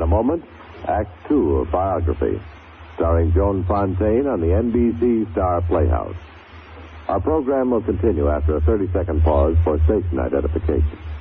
In a moment, Act Two of Biography, starring Joan Fontaine on the NBC Star Playhouse. Our program will continue after a 30-second pause for station identification.